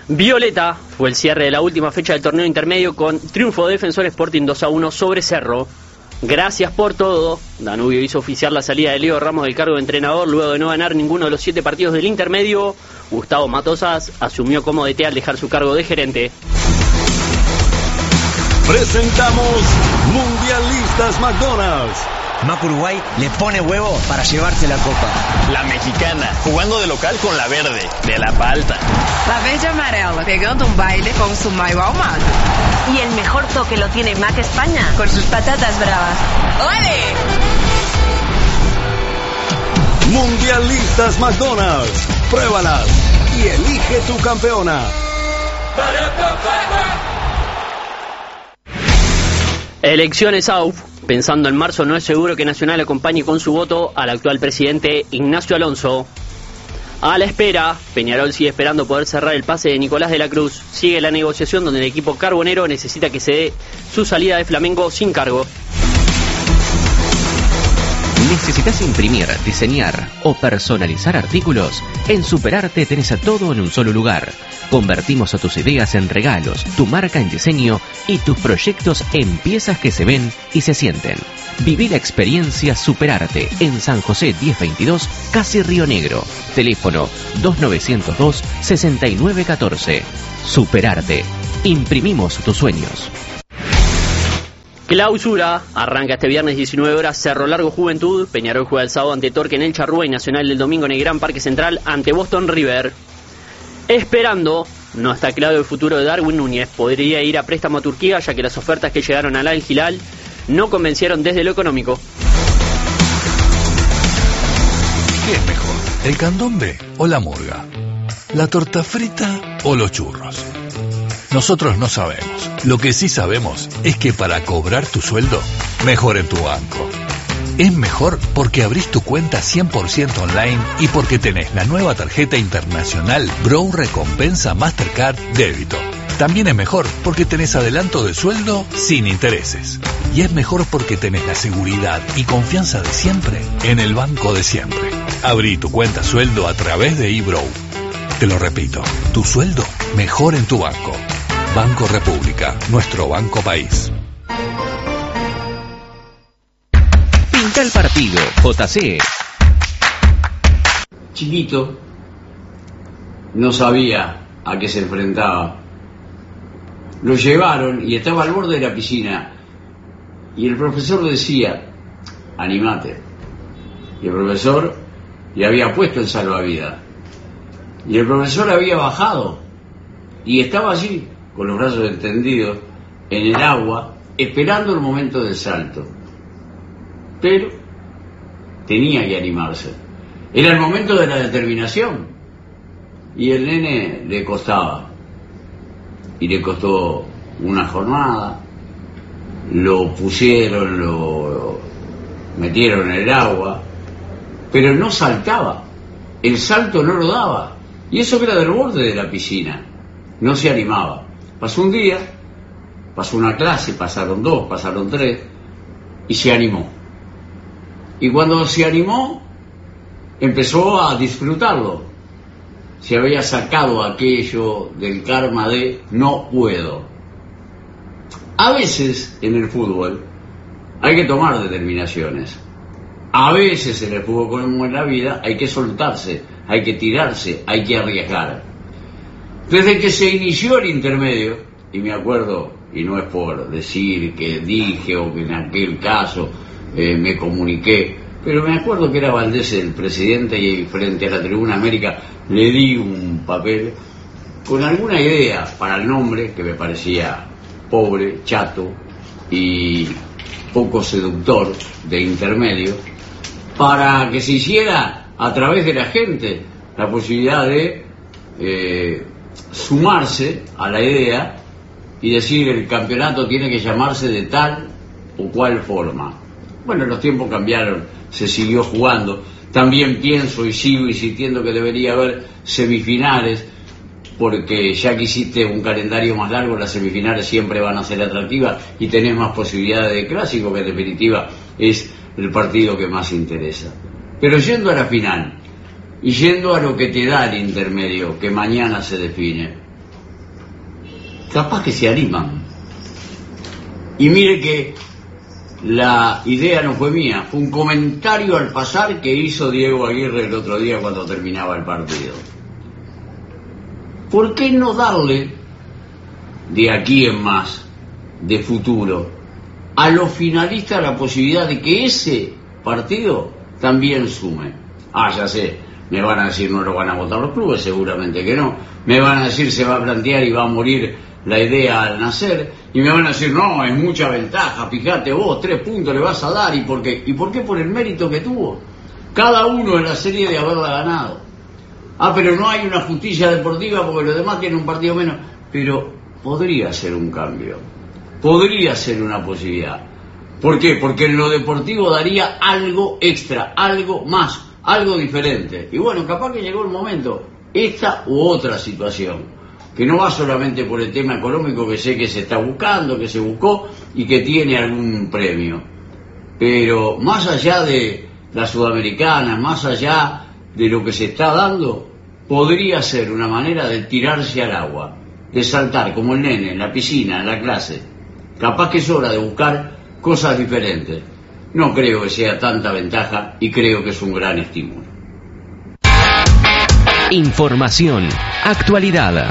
Violeta fue el cierre de la última fecha del torneo intermedio con triunfo de Defensor Sporting 2-1 sobre Cerro. Gracias por todo. Danubio hizo oficial la salida de Leo Ramos del cargo de entrenador luego de no ganar ninguno de los 7 partidos del intermedio. Gustavo Matosas asumió como DT al dejar su cargo de gerente. Presentamos Mundialistas McDonald's. Mac Uruguay le pone huevo para llevarse la copa. La mexicana, jugando de local con la verde, de la palta. La verde amarela, pegando un baile con su mayo ahumado. Y el mejor toque lo tiene Mac España, con sus patatas bravas. ¡Ole! Mundialistas McDonald's. Pruébalas y elige tu campeona. Elecciones AUF. Pensando en marzo, no es seguro que Nacional acompañe con su voto al actual presidente Ignacio Alonso. A la espera, Peñarol sigue esperando poder cerrar el pase de Nicolás de la Cruz. Sigue la negociación donde el equipo carbonero necesita que se dé su salida de Flamengo sin cargo. ¿Necesitas imprimir, diseñar o personalizar artículos? En Superarte tenés a todo en un solo lugar. Convertimos a tus ideas en regalos, tu marca en diseño y tus proyectos en piezas que se ven y se sienten. Viví la experiencia Superarte en San José 1022, casi Río Negro. Teléfono 2902-6914. Superarte. Imprimimos tus sueños. Clausura, arranca este viernes 19 horas, Cerro Largo Juventud, Peñarol juega el sábado ante Torque en el Charrúa y Nacional el domingo en el Gran Parque Central ante Boston River. Esperando, no está claro el futuro de Darwin Núñez, podría ir a préstamo a Turquía ya que las ofertas que llegaron al Al Hilal no convencieron desde lo económico. ¿Qué es mejor, el candombe o la murga? ¿La torta frita o los churros? Nosotros no sabemos. Lo que sí sabemos es que para cobrar tu sueldo, mejor en tu banco. Es mejor porque abrís tu cuenta 100% online y porque tenés la nueva tarjeta internacional Brow Recompensa Mastercard Débito. También es mejor porque tenés adelanto de sueldo sin intereses. Y es mejor porque tenés la seguridad y confianza de siempre en el banco de siempre. Abrí tu cuenta sueldo a través de eBrow. Te lo repito, tu sueldo mejor en tu banco. Banco República, nuestro banco país. Pinta el partido, JC. Chiquito, no sabía a qué se enfrentaba. Lo llevaron y estaba al borde de la piscina. Y el profesor decía, animate. Y el profesor le había puesto el salvavidas. Y el profesor había bajado. Y estaba allí, con los brazos extendidos, en el agua, esperando el momento del salto. Pero tenía que animarse. Era el momento de la determinación. Y el nene le costaba. Y le costó una jornada. Lo pusieron, lo metieron en el agua. Pero no saltaba. El salto no lo daba. Y eso que era del borde de la piscina. No se animaba. Pasó un día, pasó una clase, pasaron 2, pasaron 3, y se animó. Y cuando se animó, empezó a disfrutarlo. Se había sacado aquello del karma de no puedo. A veces en el fútbol hay que tomar determinaciones. A veces en el fútbol como en la vida hay que soltarse, hay que tirarse, hay que arriesgar. Desde que se inició el intermedio, y me acuerdo, y no es por decir que dije o que en aquel caso me comuniqué, pero me acuerdo que era Valdés el presidente y frente a la Tribuna América le di un papel con alguna idea para el nombre que me parecía pobre, chato y poco seductor de intermedio, para que se hiciera a través de la gente la posibilidad de sumarse a la idea y decir el campeonato tiene que llamarse de tal o cual forma. Bueno, los tiempos cambiaron, se siguió jugando. También pienso y sigo insistiendo que debería haber semifinales, porque ya que hiciste un calendario más largo, las semifinales siempre van a ser atractivas y tenés más posibilidades de clásico, que en definitiva es el partido que más interesa. Pero yendo a la final y yendo a lo que te da el intermedio, que mañana se define, capaz que se animan. Y mire que la idea no fue mía, fue un comentario al pasar que hizo Diego Aguirre el otro día cuando terminaba el partido. ¿Por qué no darle, de aquí en más, de futuro, a los finalistas la posibilidad de que ese partido también sume? Ya sé, me van a decir no lo van a votar los clubes, seguramente que no. Me van a decir se va a plantear y va a morir la idea al nacer, y me van a decir no, es mucha ventaja, fíjate vos, 3 puntos le vas a dar. ¿Y por qué? Por el mérito que tuvo cada uno en la serie de haberla ganado. Pero no hay una justicia deportiva porque los demás tienen un partido menos. Pero podría ser un cambio, podría ser una posibilidad. ¿Por qué? Porque en lo deportivo daría algo extra, algo más, algo diferente. Y bueno, capaz que llegó el momento, esta u otra situación, que no va solamente por el tema económico, que sé que se está buscando, que se buscó y que tiene algún premio, pero más allá de la Sudamericana, más allá de lo que se está dando, podría ser una manera de tirarse al agua, de saltar como el nene en la piscina, en la clase. Capaz que es hora de buscar cosas diferentes. No creo que sea tanta ventaja y creo que es un gran estímulo. Información, actualidad.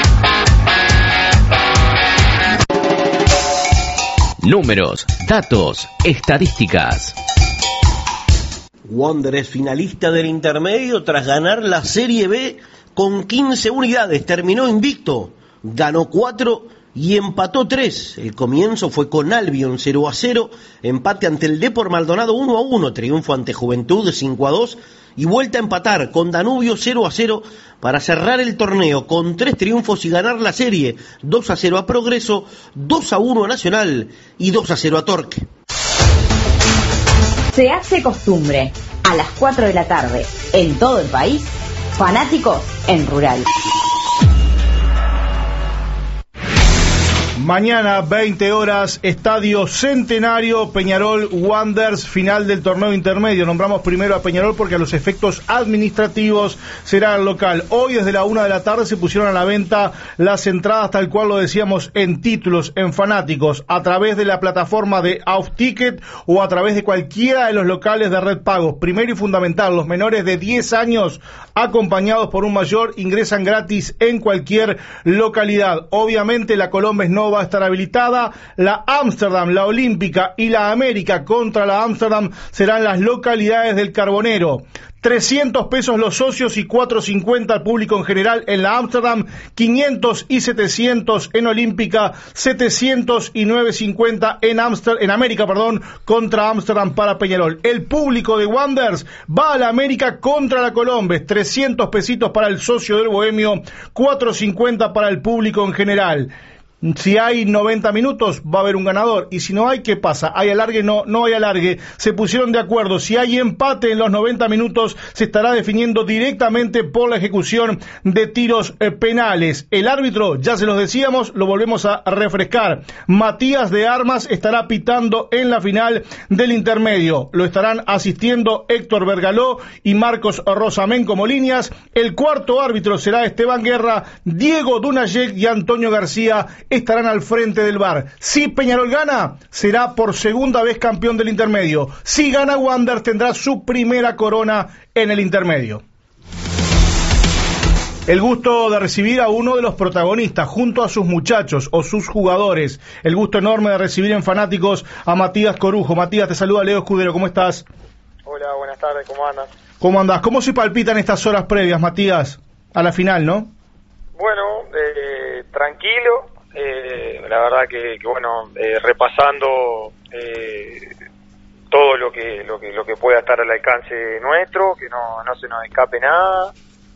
Números, datos, estadísticas. Wander es finalista del intermedio tras ganar la Serie B con 15 unidades. Terminó invicto, ganó 4 y empató 3. El comienzo fue con Albion 0-0, empate ante el Depor Maldonado 1-1, triunfo ante Juventud 5-2 y vuelta a empatar con Danubio 0-0 para cerrar el torneo con 3 triunfos y ganar la serie 2-0 a Progreso, 2-1 a Nacional y 2-0 a Torque. Se hace costumbre, a las 4 de la tarde, en todo el país, Fanáticos en Rural. Mañana, 20 horas, Estadio Centenario, Peñarol Wanderers, final del torneo intermedio. Nombramos primero a Peñarol porque a los efectos administrativos será el local. Hoy desde la 1 de la tarde se pusieron a la venta las entradas, tal cual lo decíamos, en títulos, en Fanáticos, a través de la plataforma de Aufticket o a través de cualquiera de los locales de Red Pagos. Primero y fundamental, los menores de 10 años acompañados por un mayor ingresan gratis en cualquier localidad. Obviamente la Colombes no va a estar habilitada. La Ámsterdam, la Olímpica y la América contra la Ámsterdam serán las localidades del Carbonero. 300 pesos los socios y 450 al público en general en la Ámsterdam, 500 y 700 en Olímpica, 700 y 950 en América, contra Ámsterdam para Peñarol. El público de Wanderers va a la América contra la Colombes, 300 pesitos para el socio del Bohemio, 450 para el público en general. Si hay 90 minutos, va a haber un ganador. Y si no hay, ¿qué pasa? ¿Hay alargue? No hay alargue. Se pusieron de acuerdo. Si hay empate en los 90 minutos, se estará definiendo directamente por la ejecución de tiros penales. El árbitro, ya se los decíamos, lo volvemos a refrescar. Matías de Armas estará pitando en la final del intermedio. Lo estarán asistiendo Héctor Bergaló y Marcos Rosamén como líneas. El cuarto árbitro será Esteban Guerra, Diego Dunayek y Antonio García estarán al frente del VAR. Si Peñarol gana, será por segunda vez campeón del intermedio. Si gana Wander, tendrá su primera corona en el intermedio. El gusto de recibir a uno de los protagonistas junto a sus muchachos o sus jugadores. El gusto enorme de recibir en Fanáticos a Matías Corujo. Matías, te saluda Leo Escudero, ¿cómo estás? Hola, buenas tardes, ¿cómo andas? ¿Cómo andás? ¿Cómo se palpitan estas horas previas, Matías? A la final, ¿no? Bueno, tranquilo. La verdad que bueno, repasando todo lo que pueda estar al alcance nuestro, que no se nos escape nada,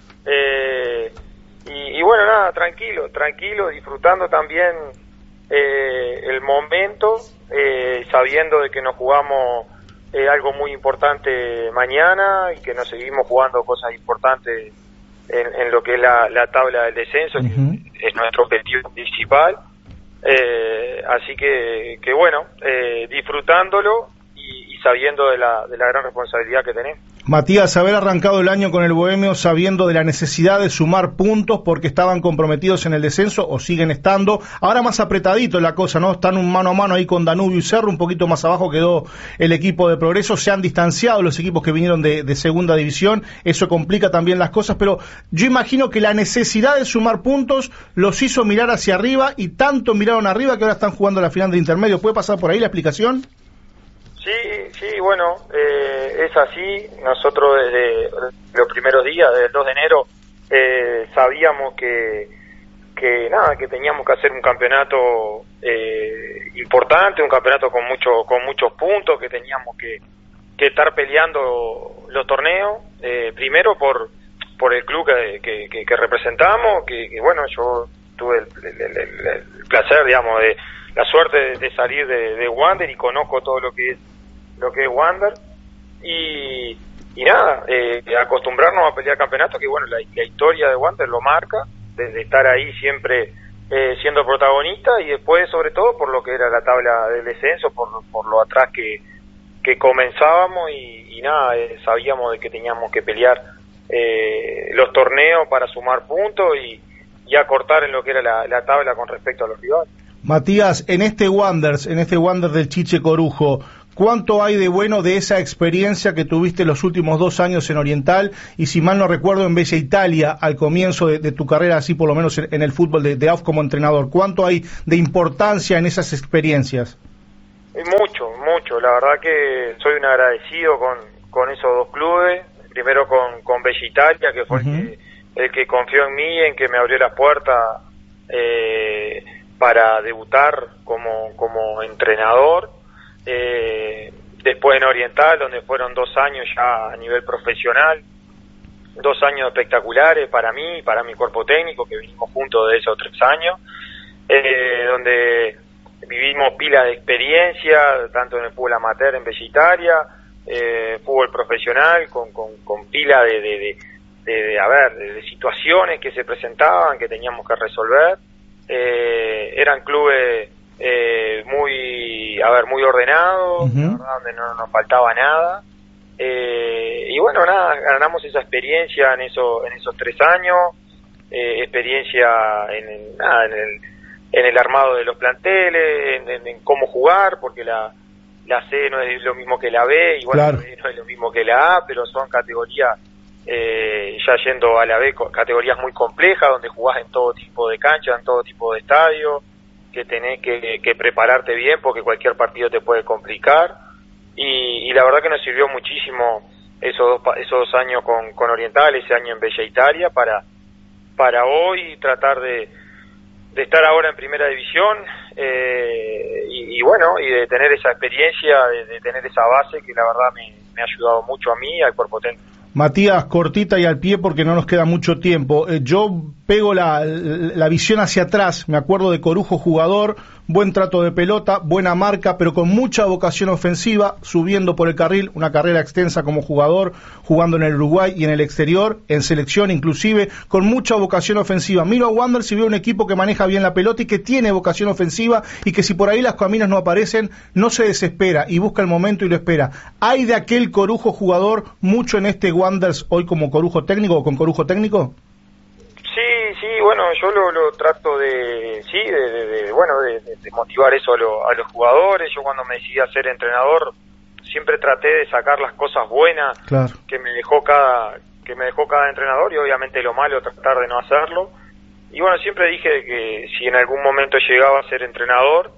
y bueno, nada, tranquilo, disfrutando también el momento, sabiendo de que nos jugamos algo muy importante mañana y que nos seguimos jugando cosas importantes en lo que es la tabla del descenso, que es nuestro objetivo principal. Así que bueno, disfrutándolo y sabiendo de la gran responsabilidad que tenemos. Matías, haber arrancado el año con el Bohemio sabiendo de la necesidad de sumar puntos porque estaban comprometidos en el descenso o siguen estando, ahora más apretadito la cosa, ¿no? Están un mano a mano ahí con Danubio y Cerro, un poquito más abajo quedó el equipo de Progreso, se han distanciado los equipos que vinieron de segunda división, eso complica también las cosas, pero yo imagino que la necesidad de sumar puntos los hizo mirar hacia arriba y tanto miraron arriba que ahora están jugando la final de intermedio. ¿Puede pasar por ahí la explicación? Sí, bueno, es así. Nosotros desde los primeros días, desde el 2 de enero, sabíamos que teníamos que hacer un campeonato importante, un campeonato con muchos puntos, que teníamos que estar peleando los torneos, primero por el club que representamos, que bueno, yo tuve el placer, digamos, de la suerte de salir de Wander y conozco todo lo que es Wander y nada, acostumbrarnos a pelear campeonatos, que bueno, la historia de Wander lo marca, desde estar ahí siempre siendo protagonista, y después sobre todo por lo que era la tabla del descenso, por lo atrás que comenzábamos y nada, sabíamos de que teníamos que pelear los torneos para sumar puntos y acortar en lo que era la tabla con respecto a los rivales. Matías, en este Wander del Chiche Corujo, ¿cuánto hay de bueno de esa experiencia que tuviste los últimos 2 años en Oriental y, si mal no recuerdo, en Bella Italia al comienzo de tu carrera, así por lo menos en el fútbol de AUF como entrenador? ¿Cuánto hay de importancia en esas experiencias? Mucho. La verdad que soy un agradecido con esos dos clubes. Primero con Bella Italia, que fue el que confió en mí, en que me abrió las puertas para debutar como entrenador. Después en Oriental, donde fueron 2 años ya a nivel profesional, 2 años espectaculares para mí y para mi cuerpo técnico, que vinimos juntos de esos 3 años, donde vivimos pila de experiencia, tanto en el fútbol amateur en Bella Italia, fútbol profesional, con pila de situaciones que se presentaban, que teníamos que resolver. Eran clubes muy ordenados, la verdad, donde no nos faltaba nada, y bueno, nada, ganamos esa experiencia en esos 3 años, experiencia en el armado de los planteles, en cómo jugar, porque la C no es lo mismo que la B, igual claro. La B no es lo mismo que la A, pero son categorías, ya yendo a la B, categorías muy complejas, donde jugás en todo tipo de canchas, en todo tipo de estadios, que tenés que prepararte bien porque cualquier partido te puede complicar, y la verdad que nos sirvió muchísimo esos 2 años con Oriental, ese año en Bella Italia, para hoy tratar de estar ahora en primera división, y bueno, y de tener esa experiencia, de tener esa base que la verdad me ha ayudado mucho a mí y al cuerpo técnico. Matías, cortita y al pie porque no nos queda mucho tiempo. Yo pego la visión hacia atrás, me acuerdo de Corujo jugador, buen trato de pelota, buena marca, pero con mucha vocación ofensiva, subiendo por el carril, una carrera extensa como jugador, jugando en el Uruguay y en el exterior, en selección inclusive, con mucha vocación ofensiva. Miro a Wander si veo un equipo que maneja bien la pelota y que tiene vocación ofensiva y que si por ahí los caminos no aparecen, no se desespera y busca el momento y lo espera. ¿Hay de aquel Corujo jugador mucho en este Wander hoy como Corujo técnico o con Corujo técnico? Sí, bueno, yo lo trato de motivar eso a los jugadores. Yo cuando me decidí a ser entrenador siempre traté de sacar las cosas buenas claro. que me dejó cada entrenador, y obviamente lo malo tratar de no hacerlo. Y bueno, siempre dije que si en algún momento llegaba a ser entrenador,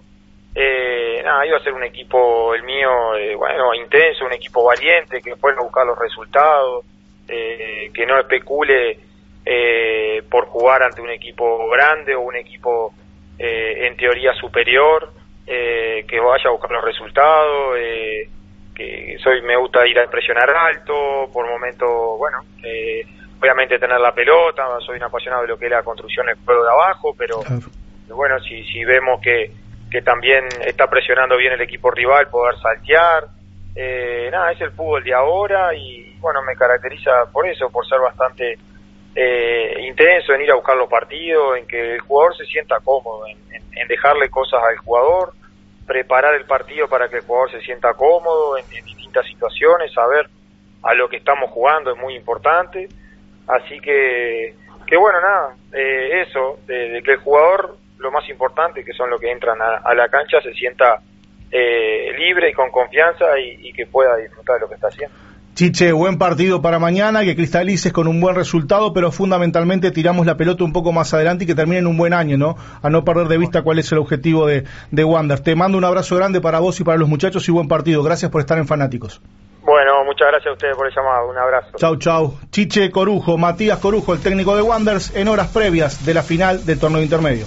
iba a ser un equipo, el mío, intenso, un equipo valiente, que fuera a buscar los resultados, que no especule por jugar ante un equipo grande o un equipo en teoría superior, que vaya a buscar los resultados, que me gusta ir a presionar alto, por momentos, obviamente tener la pelota, soy un apasionado de lo que es la construcción del juego de abajo, pero bueno, si vemos que también está presionando bien el equipo rival, poder saltear, es el fútbol de ahora, y bueno, me caracteriza por eso, por ser bastante intenso en ir a buscar los partidos, en que el jugador se sienta cómodo, en dejarle cosas al jugador, preparar el partido para que el jugador se sienta cómodo en distintas situaciones, saber a lo que estamos jugando es muy importante. Así que bueno, nada, eso, de que el jugador, lo más importante, que son los que entran a la cancha, se sienta libre y con confianza y que pueda disfrutar de lo que está haciendo. Chiche, buen partido para mañana, que cristalices con un buen resultado, pero fundamentalmente tiramos la pelota un poco más adelante y que termine en un buen año, ¿no? A no perder de vista cuál es el objetivo de Wander. Te mando un abrazo grande para vos y para los muchachos y buen partido. Gracias por estar en Fanáticos. Bueno, muchas gracias a ustedes por el llamado. Un abrazo. Chau. Chiche Corujo, Matías Corujo, el técnico de Wanderers, en horas previas de la final del torneo intermedio.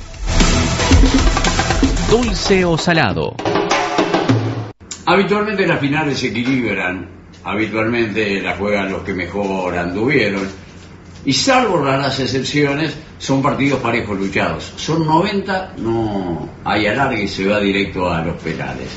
Dulce o salado. Habitualmente las finales se equilibran. Habitualmente la juegan los que mejor anduvieron, y salvo raras excepciones, son partidos parejos luchados. Son 90, no hay alargue y se va directo a los penales.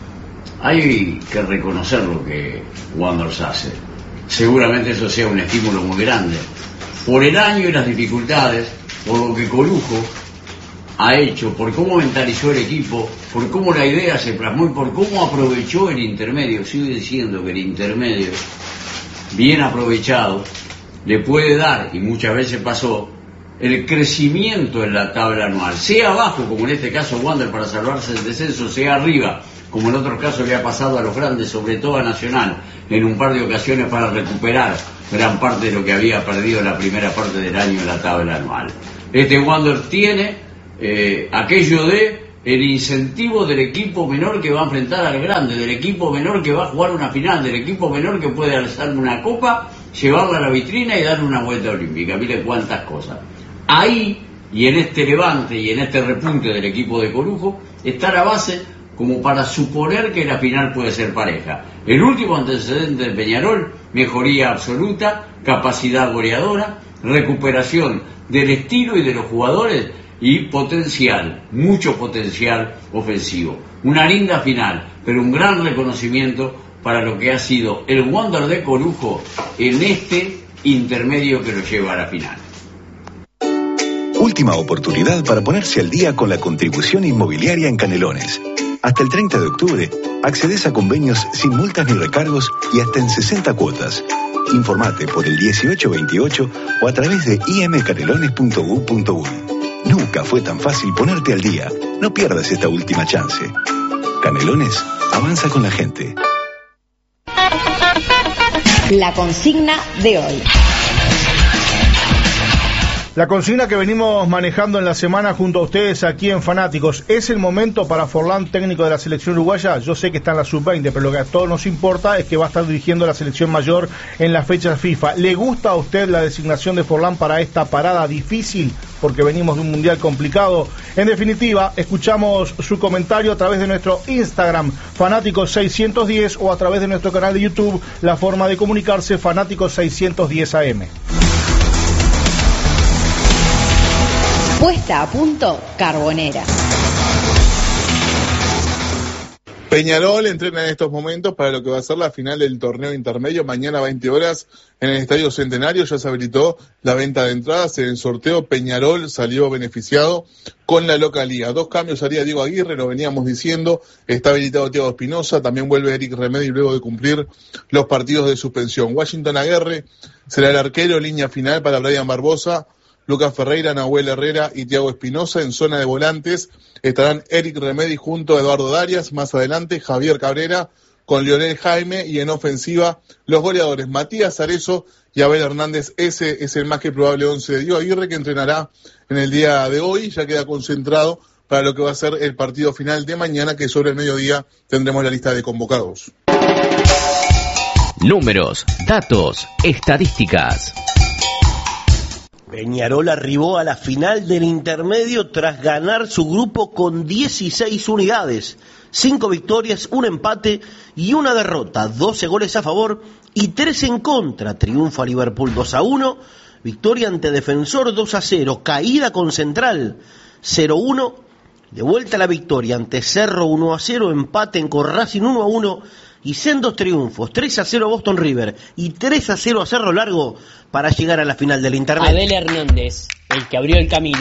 Hay que reconocer lo que Wanderers hace. Seguramente eso sea un estímulo muy grande. Por el año y las dificultades, por lo que Corujo ha hecho, por cómo mentalizó el equipo, por cómo la idea se plasmó y por cómo aprovechó el intermedio. Sigo diciendo que el intermedio, bien aprovechado, le puede dar, y muchas veces pasó, el crecimiento en la tabla anual. Sea abajo, como en este caso Wander para salvarse del descenso, sea arriba, como en otros casos le ha pasado a los grandes, sobre todo a Nacional, en un par de ocasiones para recuperar gran parte de lo que había perdido en la primera parte del año en la tabla anual. Este Wander tiene aquello de el incentivo del equipo menor que va a enfrentar al grande, del equipo menor que va a jugar una final, del equipo menor que puede alzar una copa, llevarla a la vitrina y darle una vuelta olímpica. Mire cuántas cosas. Ahí, y en este levante y en este repunte del equipo de Corujo, está la base como para suponer que la final puede ser pareja. El último antecedente de Peñarol, mejoría absoluta, capacidad goleadora, recuperación del estilo y de los jugadores, y potencial, mucho potencial ofensivo. Una linda final, pero un gran reconocimiento para lo que ha sido el Wander de Corujo en este intermedio que lo lleva a la final. Última oportunidad para ponerse al día con la contribución inmobiliaria en Canelones. Hasta el 30 de octubre, accedes a convenios sin multas ni recargos y hasta en 60 cuotas. Informate por el 1828 o a través de imcanelones.gov.uy. Nunca fue tan fácil ponerte al día. No pierdas esta última chance. Canelones, avanza con la gente. La consigna de hoy. La consigna que venimos manejando en la semana junto a ustedes aquí en Fanáticos: ¿es el momento para Forlán, técnico de la selección uruguaya? Yo sé que está en la sub-20, pero lo que a todos nos importa es que va a estar dirigiendo la selección mayor en las fechas FIFA. ¿Le gusta a usted la designación de Forlán para esta parada difícil? Porque venimos de un mundial complicado. En definitiva, escuchamos su comentario a través de nuestro Instagram, Fanáticos610, o a través de nuestro canal de YouTube, la forma de comunicarse, Fanáticos610 AM. Puesta a punto Carbonera. Peñarol entrena en estos momentos para lo que va a ser la final del torneo intermedio. Mañana a 20 horas en el Estadio Centenario ya se habilitó la venta de entradas. En el sorteo Peñarol salió beneficiado con la localía. 2 cambios haría Diego Aguirre, lo veníamos diciendo. Está habilitado Thiago Espinosa, también vuelve Eric Remedi luego de cumplir los partidos de suspensión. Washington Aguirre será el arquero, línea final para Brian Barbosa, Lucas Ferreira, Nahuel Herrera y Thiago Espinosa. En zona de volantes estarán Eric Remedi junto a Eduardo Darias, más adelante Javier Cabrera con Lionel Jaime, y en ofensiva los goleadores Matías Arezo y Abel Hernández. Ese es el más que probable 11 de Diego Aguirre, que entrenará en el día de hoy. Ya queda concentrado para lo que va a ser el partido final de mañana, que sobre el mediodía tendremos la lista de convocados. Números, datos, estadísticas. Peñarol arribó a la final del intermedio tras ganar su grupo con 16 unidades, 5 victorias, 1 empate y 1 derrota, 12 goles a favor y 3 en contra. Triunfa Liverpool 2-1, victoria ante Defensor 2-0, caída con Central 0-1, de vuelta a la victoria ante Cerro 1-0, empate en Racing 1-1 y sendos triunfos, 3-0 Boston River y 3-0 a Cerro Largo para llegar a la final del intermedio. Abel Hernández, el que abrió el camino,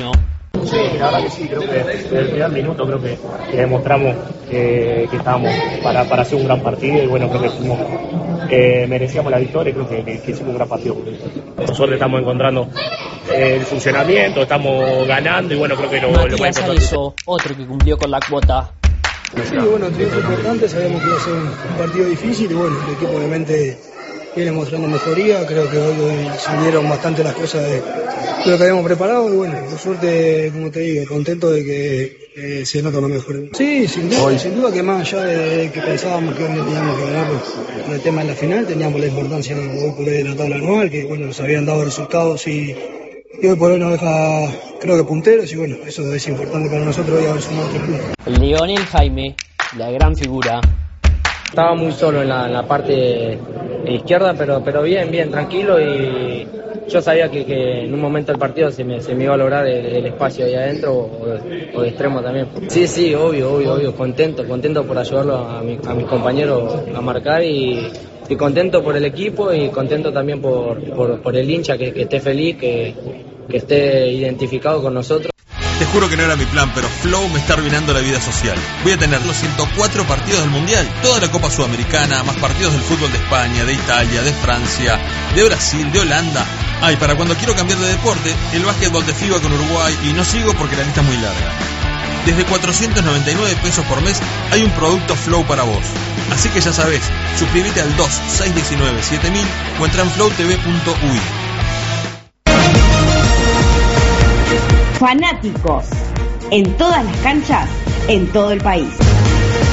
Sí, la verdad que sí, creo que desde el primer minuto creo que demostramos que estábamos para hacer un gran partido y bueno, creo que merecíamos la victoria y creo que hicimos un gran partido. Por suerte estamos encontrando el funcionamiento, estamos ganando y bueno, creo que lo Matías Alzo, otro que cumplió con la cuota. Sí, bueno, triunfo importante, sabíamos que iba a ser un partido difícil y bueno, el equipo obviamente viene mostrando mejoría, creo que hoy salieron bastante las cosas de lo que habíamos preparado y bueno, por suerte, como te digo, contento de que se nota una mejora. Sí, sin duda que más allá de que pensábamos que hoy no teníamos que ganar por el tema de la final, teníamos la importancia hoy por hoy de la tabla anual, que bueno, nos habían dado resultados y hoy por hoy nos deja, creo que punteros y bueno, eso es importante para nosotros hoy haber sumado 3 puntos. Leonel Jaime, la gran figura. Estaba muy solo en la parte izquierda, pero bien, tranquilo y yo sabía que en un momento del partido se me iba a lograr el espacio ahí adentro o de extremo también. Sí, obvio, contento por ayudarlo a mis compañeros a marcar y contento por el equipo y contento también por el hincha que esté feliz, que esté identificado con nosotros. Te juro que no era mi plan, pero Flow me está arruinando la vida social. Voy a tener los 104 partidos del Mundial, toda la Copa Sudamericana, más partidos del fútbol de España, de Italia, de Francia, de Brasil, de Holanda. Para cuando quiero cambiar de deporte, el básquetbol de FIBA con Uruguay, y no sigo porque la lista es muy larga. Desde 499 pesos por mes hay un producto Flow para vos. Así que ya sabés, suscríbete al 2-619-7000 o entra en flowtv.uy. Fanáticos, en todas las canchas, en todo el país.